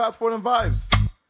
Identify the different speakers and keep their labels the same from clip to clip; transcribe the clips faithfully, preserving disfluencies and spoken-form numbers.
Speaker 1: Passport and Vibes.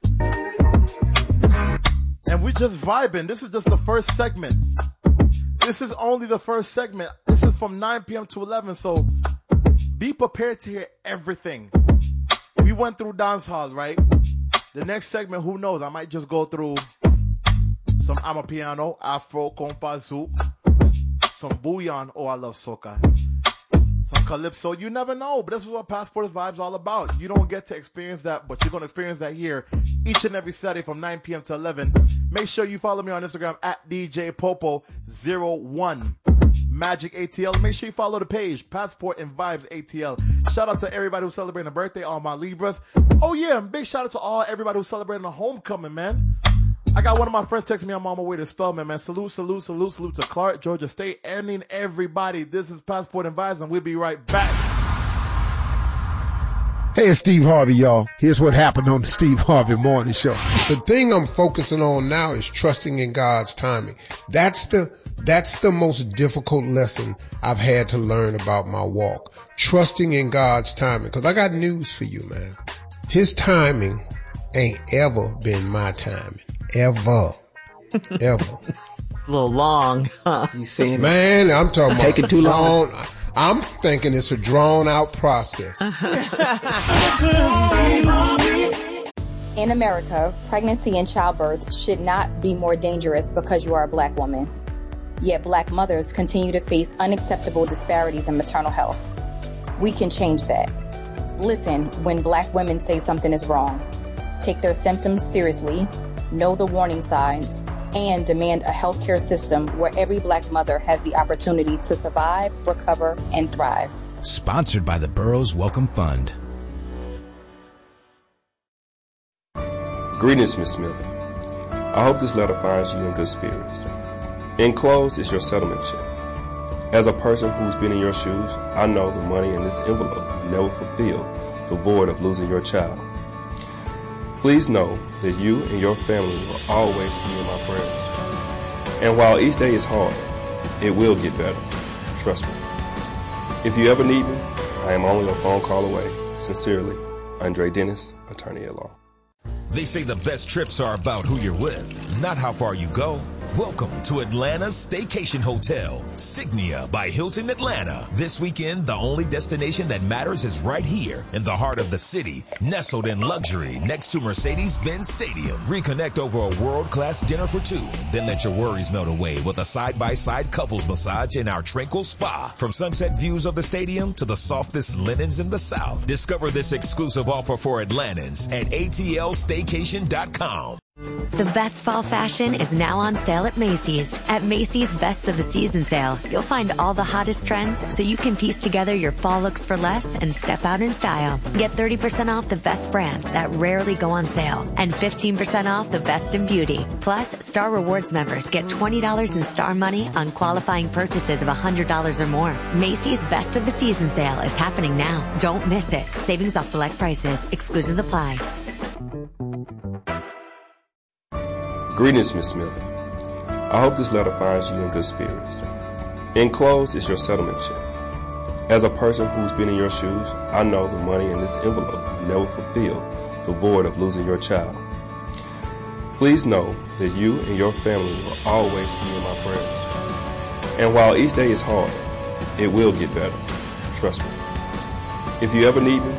Speaker 1: And we just vibing. This is just the first segment. This is only the first segment. This is from nine p.m. to eleven, so be prepared to hear everything. We went through dancehall, right? The next segment, who knows? I might just go through some Amapiano, Afro, Compa, Zouk, some Bouillon. Oh, I love soca. Some Calypso. You never know, but this is what Passport Vibes all about. You don't get to experience that, but you're going to experience that here each and every Saturday from nine p.m. to eleven. Make sure you follow me on Instagram at D J Popo zero one. Magic A T L. Make sure you follow the page, Passport and Vibes A T L. Shout out to everybody who's celebrating a birthday, all my Libras. Oh yeah, and big shout out to all everybody who's celebrating a homecoming, man. I got one of my friends texting me I'm on my way to Spelman, man. Salute, salute, salute, salute to Clark, Georgia State, and everybody. This is Passport and Vibes, and we'll be right back.
Speaker 2: Hey, it's Steve Harvey, y'all. Here's what happened on the Steve Harvey Morning Show.
Speaker 3: The thing I'm focusing on now is trusting in God's timing. That's the That's the most difficult lesson I've had to learn about my walk. Trusting in God's timing. Because I got news for you, man. His timing ain't ever been my timing. Ever. Ever.
Speaker 4: A little long, huh?
Speaker 5: You saying,
Speaker 3: man, I'm talking about
Speaker 5: taking too long.
Speaker 3: Drawn, I'm thinking it's a drawn out process.
Speaker 6: In America, pregnancy and childbirth should not be more dangerous because you are a black woman. Yet black mothers continue to face unacceptable disparities in maternal health. We can change that. Listen when black women say something is wrong. Take their symptoms seriously, know the warning signs, and demand a healthcare system where every black mother has the opportunity to survive, recover, and thrive.
Speaker 7: Sponsored by the Burroughs Welcome Fund.
Speaker 8: Greetings, Miss Smith. I hope this letter finds you in good spirits. Enclosed is your settlement check. As a person who's been in your shoes, I know the money in this envelope never fulfilled the void of losing your child. Please know that you and your family will always be in my prayers. And while each day is hard, it will get better. Trust me. If you ever need me, I am only a phone call away. Sincerely, Andre Dennis, attorney at law.
Speaker 7: They say the best trips are about who you're with, not how far you go. Welcome to Atlanta's Staycation Hotel, Signia by Hilton Atlanta. This weekend, the only destination that matters is right here in the heart of the city, nestled in luxury next to Mercedes-Benz Stadium. Reconnect over a world-class dinner for two, then let your worries melt away with a side-by-side couples massage in our tranquil spa. From sunset views of the stadium to the softest linens in the South. Discover this exclusive offer for Atlantans at A T L staycation dot com.
Speaker 9: The best fall fashion is now on sale at Macy's. At Macy's Best of the Season sale, you'll find all the hottest trends so you can piece together your fall looks for less and step out in style. Get thirty percent off the best brands that rarely go on sale and fifteen percent off the best in beauty. Plus, Star Rewards members get twenty dollars in Star Money on qualifying purchases of one hundred dollars or more. Macy's Best of the Season sale is happening now. Don't miss it. Savings off select prices. Exclusions apply.
Speaker 8: Greetings, Miss Smith. I hope this letter finds you in good spirits. Enclosed is your settlement check. As a person who's been in your shoes, I know the money in this envelope never fulfilled the void of losing your child. Please know that you and your family will always be in my prayers. And while each day is hard, it will get better. Trust me. If you ever need me,